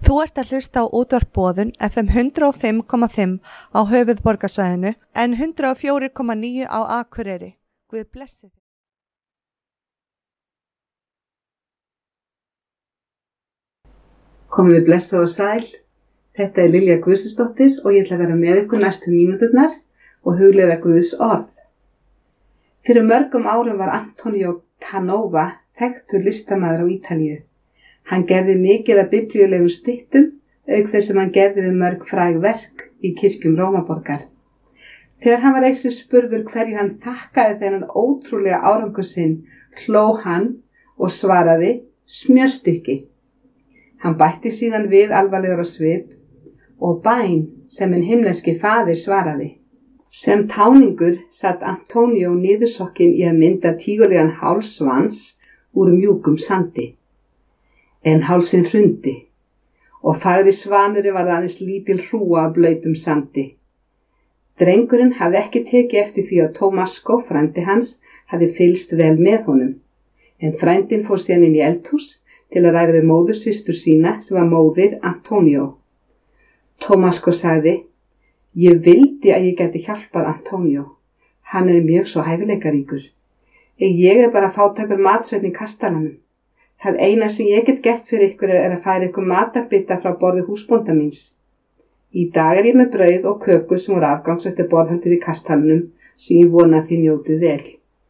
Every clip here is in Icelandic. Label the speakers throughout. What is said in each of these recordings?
Speaker 1: Þú ert að hlusta á útvarp Boðun FM 105,5 á höfuðborgarsvæðinu en 104,9 á Akureyri. Guð blessi þig.
Speaker 2: Komiði blessa og sæl. Þetta er Lilja Guðsdóttir og ég ætla að vera með ykkur næstu mínúturnar og hugleiða Guðs orð. Fyrir mörgum árum var Antonio Canova þekktur listamaður á Ítalíu. Hann gerði mikið af biblíulegum styttum, auk þess sem hann gerði við mörg fræg verk í kirkjum Rómaborgar. Þegar hann var einnig spurður hverju hann þakkaði þennan ótrúlega árangur sinn, hló hann og svaraði smjörstykki. Hann bætti síðan við alvarlegur á svip og bæn sem hinn himneski faðir svaraði. Sem táningur satt Antonio niðursokkin í að mynda tígulegan háls svans úr mjúkum sandi. En hálsinn hrundi og fagri svanurinn var aðeins lítil hrúga af blautum sandi. Drengurinn hafði ekki tekið eftir því að Tomasko, frændi hans, hafði fylgst vel með honum. En frændin fór síðan inn í eldhús til að ræða við móðursystur sína sem var móðir Antonio. Tomasko sagði, ég vildi að ég gæti hjálpað Antonio. Hann er mjög svo hæfileikaríkur. Ég er bara fátækur matsveinn í kastalanum. Það eina sem ég get gert fyrir ykkur er að færa ykkur matarbita frá borði húsbónda míns. Í dag er ég með brauð og köku sem voru afgangs eftir borðhaldið í kastalanum sem ég vona að þið njótið vel.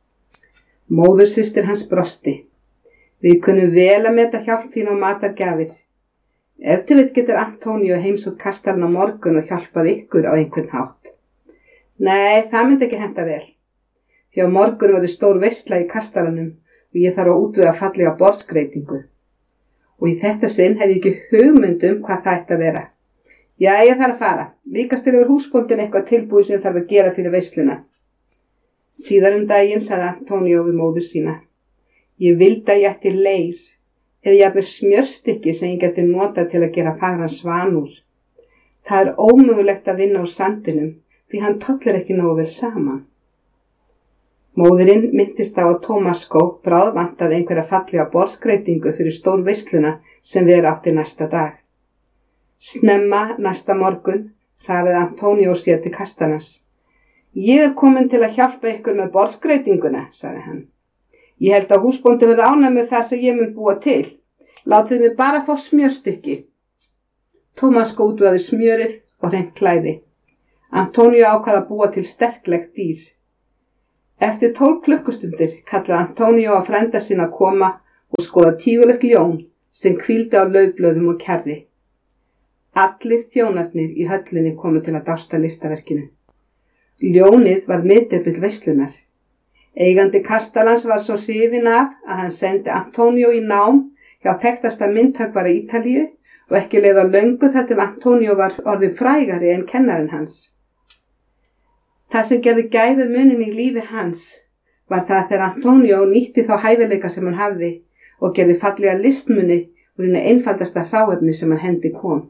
Speaker 2: Móðursystir hans brosti. Við kunnum vel að meta hjálp þín og matargjafir. Ef til vill getur Antonio heimsótt kastalan á morgun og hjálpað ykkur á einhvern hátt. Nei, það myndi ekki henta vel. Því á morgun verður stór veisla í kastalanum og ég þarf að útvega fallega borðskreytingu. Og í þetta sinn hef ég ekki hugmynd hvað það ætti að vera. Já, ég þarf að fara. Líkast til yfir húsbóndin eitthvað tilbúið sem þarf að gera fyrir veisluna. Síðar daginn sagði Antonio við móður sína. Ég vildi að ég ætti leir eða jafnvel smjörstykki sem ég geti notað til að gera fagran svan úr. Það er ómögulegt að vinna úr sandinum því hann tollir ekki nógu vel saman. Móðirinn minntist á að Tomasko bráðvantaði einhverja fallega borðskreytingu fyrir stór veisluna sem vera átti næsta dag. Snemma næsta morgun hraðaði Antonio sér til kastalans. Ég er komin til að hjálpa ykkur með borðskreytinguna, sagði hann. Ég held að húsbóndi verði ánægður með það sem ég mun búa til. Látið mig bara fá smjörstykki. Tomasko útvegaði smjörið og hreint klæði. Antonio ákvað að búa til sterklegt dýr. Eftir 12 klukkustundir kallaði Antonio á frænda sína að koma og skoða tígulegt ljón sem hvíldi á laufblöðum og kjarri. Allir þjónarnir í höllinni komu til að dásta listaverkinu. Ljónið var miðdepill veislunar. Eigandi kastalans var svo hrifinn af að hann sendi Antonio í nám hjá þekktasta myndhöggvara Ítalíu og ekki leið á löngu þar til Antonio var orðinn frægari en kennarinn hans. Það sem gerði gæfumuninn í lífi hans var það þegar Antonio nýtti þá hæfileika sem hann hafði og gerði fallega listmuni úr einu einfaldasta hráefni sem hann hendi kom.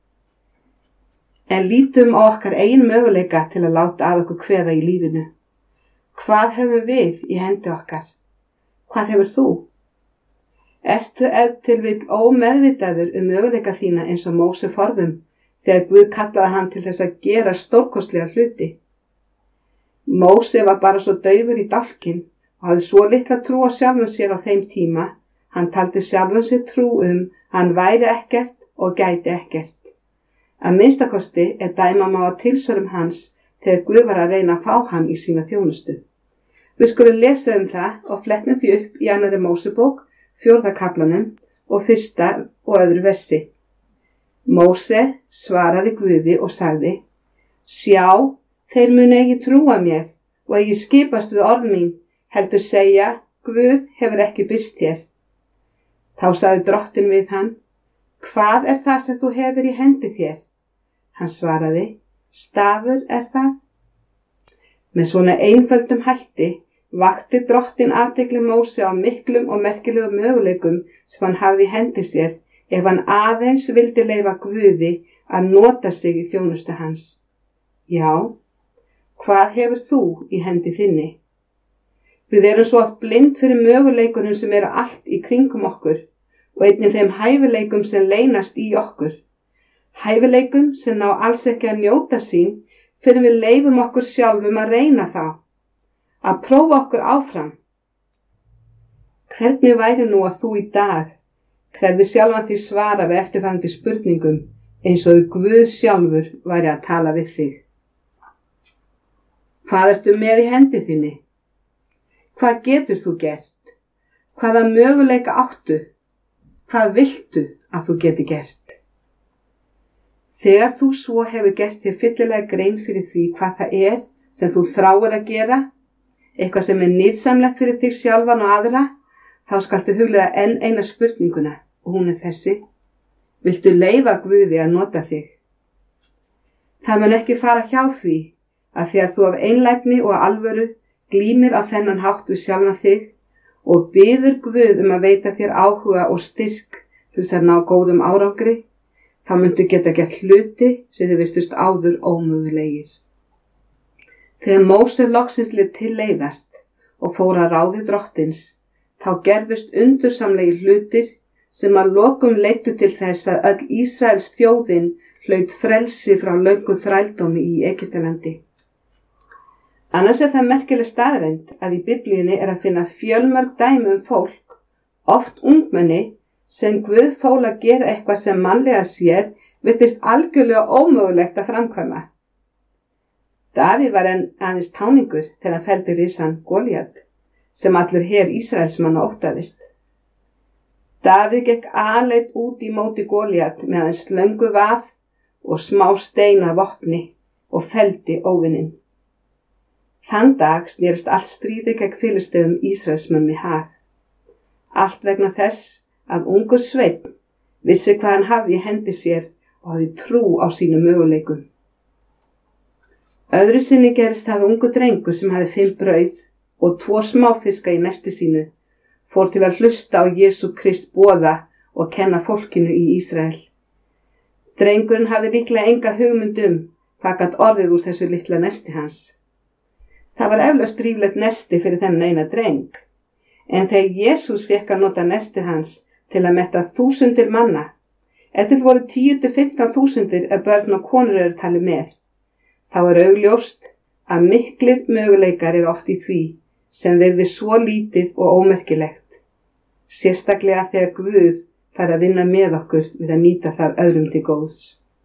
Speaker 2: En lítum á okkar eigin möguleika til að láta að okkur kveða í lífinu. Hvað höfum við í hendi okkar? Hvað hefur þú? Ertu ef til vill ómeðvitaður möguleika þína eins og Móse forðum þegar Guð kallaði hann til þess að gera stórkostlega hluti? Móse var bara svo daufur í dálkinn og hafði svo litla trú á sjálfum sér á þeim tíma, hann taldi sjálfum sér trú hann væri ekkert og gæti ekkert. Að minnstakosti er dæma má að tilsvörum hans þegar Guð var að reyna að fá hann í sína þjónustu. Við skulum lesa það og flettum því upp í 2. Mósebók, 4. kaflanum og 1. og 2. versi. Móse svaraði Guði og sagði, sjá, þeir munu ekki trúa mér og ekki skipast við orð mín, heldur segja, Guð hefur ekki birst þér. Þá sagði drottinn við hann, hvað er það sem þú hefur í hendi þér? Hann svaraði, stafur er það. Með svona einföldum hætti vakti drottinn athygli Móse á miklum og merkilegum möguleikum sem hann hafði í hendi sér ef hann aðeins vildi leyfa Guði að nota sig í þjónustu hans. Já, hvað hefur þú í hendi þinni? Við erum svo oft blind fyrir möguleikunum sem eru allt í kringum okkur og einnig þeim hæfileikum sem leynast í okkur. Hæfileikum sem ná alls ekki að njóta sín fyrir við leyfum okkur sjálfum að reyna þá, að prófa okkur áfram. Hvernig væri nú að þú í dag krefði sjálfan því svara við eftirfarandi spurningum eins og Guð sjálfur væri að tala við þig? Hvað ertu með í hendi þinni? Hvað getur þú gert? Hvaða möguleika áttu? Hvað viltu að þú geti gert? Þegar þú svo hefur gert þér fyllilega grein fyrir því hvað það er sem þú þráir að gera, eitthvað sem nytsamlegt fyrir þig sjálfan og aðra, þá skaltu hugleiða enn eina spurninguna og hún er þessi: viltu leyfa Guði að nota þig? Það mun ekki fara hjá því að þegar þú af einlægni og alvöru glímir á þennan hátt við sjálfan þig og biður Guð að veita þér áhuga og styrk til þess að ná góðum árangri, þá muntu geta gert hluti sem þið virtust áður ómögulegir. Þegar Móse loksins lét til leiðast og fór að ráði drottins, þá gerðust undursamlegir hlutir sem að lokum leiddu til þess að öll Ísraels þjóðin hlaut frelsi frá löngu þrældómi í Egyptalandi. Annars er það merkileg staðreynd að í Biblíunni er að finna fjölmörg dæmi fólk, oft ungmenni, sem Guð fól að gera eitthvað sem mannlega séð virtist algjörlega ómögulegt að framkvæma. Davíð var aðeins táningur þegar hann felldi risann Gólíat, sem allur her Ísraelsmanna óttaðist. Davíð gekk aleinn út í móti Gólíat með aðeins slöngu vaf og smá stein að vopni og felldi óvininn. Þann dag snerist allt stríði gegn Filistöfum Ísraelsmönnum í hag. Allt vegna þess að ungur sveinn vissi hvað hann hafði í hendi sér og hafði trú á sínum möguleikum. Öðru sinni gerist það ungur drengur sem hafði 5 brauð og 2 smáfiska í nesti sínu, fór til að hlusta á Jesú Krist boða og kenna fólkinu í Ísrael. Drengurinn hafði líklega enga hugmynd hvað gat orðið úr þessu litla nesti hans. Það var eflaust ríflegt nesti fyrir þennan eina dreng, en þegar Jesús fékk að nota nesti hans til að metta 1000 manna, eftir voru 10–15.000 ef börn og konur eru talið með, þá er augljóst að miklir möguleikar eru oft í því sem virðist svo lítið og ómerkilegt, sérstaklega þegar Guð fær að vinna með okkur við að nýta það öðrum til góðs.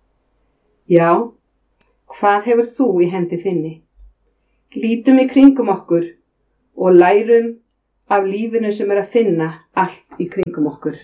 Speaker 2: Já, hvað hefur þú í hendi þinni? Lítum í kringum okkur og lærum af lífinu sem er að finna allt í kringum okkur.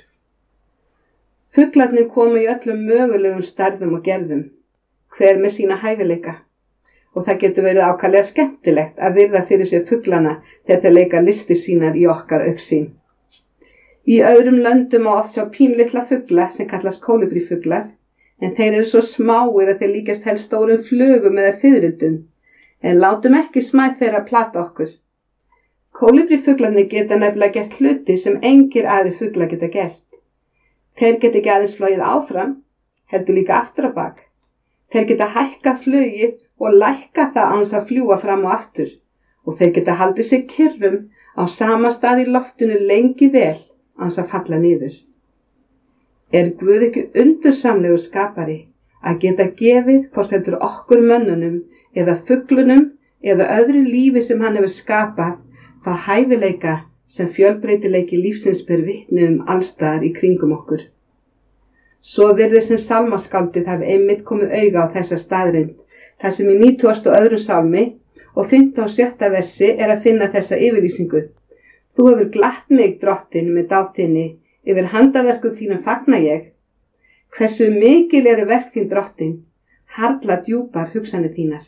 Speaker 2: Fuglarnir komu í öllum mögulegum stærðum og gerðum, hver með sína hæfileika, og það getur verið ákaflega skemmtilegt að virða fyrir sér fuglana þegar þeir leika listir sínar í okkar augsýn. Í öðrum löndum á oft sjá pínlitla fugla sem kallast kólibrífuglar, en þeir eru svo smáir að þeir líkjast helst stórum flugum eða fiðrildum, en látum ekki smæð þeirra plata okkur. Kólibrífuglarnir geta nefnilega gert hluti sem engir aðrir fuglar geta gert. Þeir geta ekki aðeins flogið áfram, heldur líka aftur á bak. Þeir geta hækkað flugið og lækkað það án þess að fljúga fram og aftur, og þeir geta haldið sig kyrrum á sama stað í loftinu lengi vel án þess að falla niður. Er Guð ekki undursamlegur skapari að geta gefið hvort heldur okkur mönnunum eða fuglunum eða öðru lífi sem hann hefur skapað þá hæfileika sem fjölbreytileiki lífsins ber vitni allstaðar í kringum okkur? Svo virðist sem sálmaskáldið hafi einmitt komið auga á þessa staðreynd, þar sem í 92. sálmi og 5. og 6. versi er að finna þessa yfirlýsingu: Þú hefur glatt mig, drottin, með dáð þinni, yfir handaverkum þínum fagna ég. Hversu mikil eru verk þín, drottin, harla djúpar hugsanir þínar.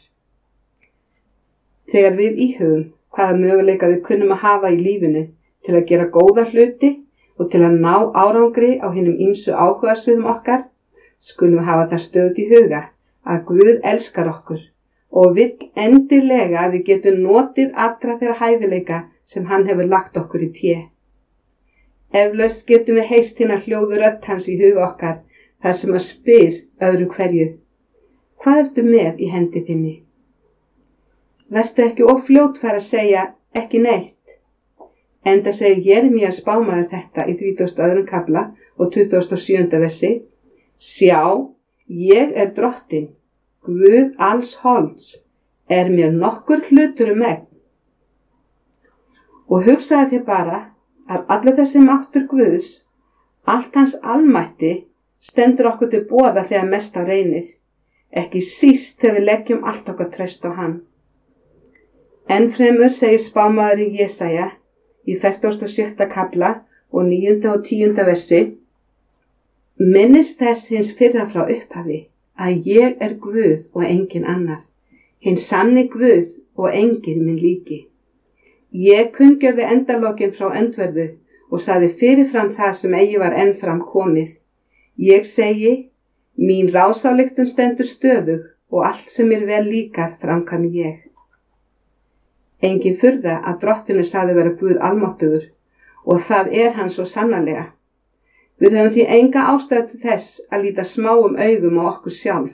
Speaker 2: Þegar við íhugum hvaða möguleika við kunnum að hafa í lífinu til að gera góða hluti og til að ná árangri á hinum ýmsu áhugasviðum okkar, skulum við hafa það stöðugt í huga að Guð elskar okkur og vill endilega að við getum notið allra þeirra hæfileika sem hann hefur lagt okkur í té. Eflaust getum við heyrt hina hljóðu rödd hans í huga okkar þar sem að spyr öðru hverju: Hvað ertu með í hendi þinni? Vertu ekki of fljótfær að segja ekki neitt. Enda segir Jeremía spámaður þetta í 32. kafla og 27. versi: Sjá, Ég er Drottinn, Guð alls holds, er mér nokkur hlutur megn. Og hugsaði þér bara að allur þessi máttur Guðs, allt hans almætti, stendur okkur til boða þegar mest á reynir, ekki síst þegar við leggjum allt okkar traust á hann. Ennfremur segir spámaðurinn Jesaja í 47. kafla og 9. og 10. versi: Minnist þess hins fyrra frá upphafi, að ég er Guð og engin annar, hinn sanni Guð og engin minn líki. Ég kunngjörði endalokin frá öndverðu og sagði fyrirfram það sem eigi var ennfram komið. Ég segi, mín rásályktun stendur stöðug og allt sem mér vel líkar framkvæmi ég. Engin furða að Drottinn sagði vera Guð almáttugur, og það er hann svo sannarlega. Við höfum því enga ástæðu til þess að líta smáum augum á okkur sjálf.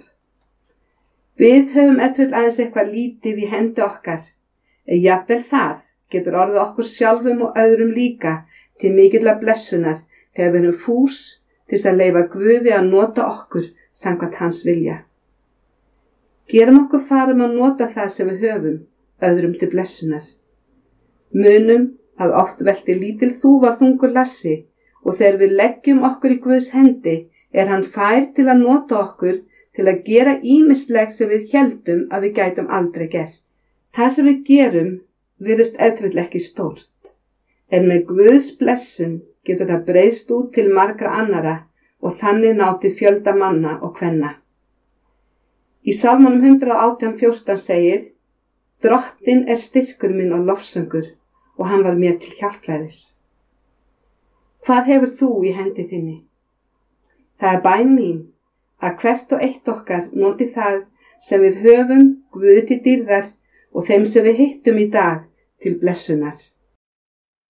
Speaker 2: Við höfum aðeins eitthvað lítið í hendi okkar, en jafnvel það getur orðið okkur sjálfum og öðrum líka til mikillar blessunar þegar við erum fús til að leyfa Guði að nota okkur samkvæmt hans vilja. Gerum okkur farum að nota það sem við höfum öðrum til blessunar. Munum að oft velti lítil þúfa þungur lassi og þegar við leggjum okkur í Guðs hendi er hann fær til að nota okkur til að gera ýmislegt sem við héldum að við gætum aldrei gert. Það sem við gerum virðist ef ekki stórt, en með Guðs blessun getur það breiðst út til margra annara og þannig ná til fjölda manna og kvenna. Í Sálmunum 118:14 segir: Drottinn er styrkur minn og lofsöngur og hann var mér til hjálpræðis. Hvað hefur þú í hendi þinni? Það er bæn mín að hvert og eitt okkar noti það sem við höfum Guði til dýrðar og þeim sem við hittum í dag til blessunar.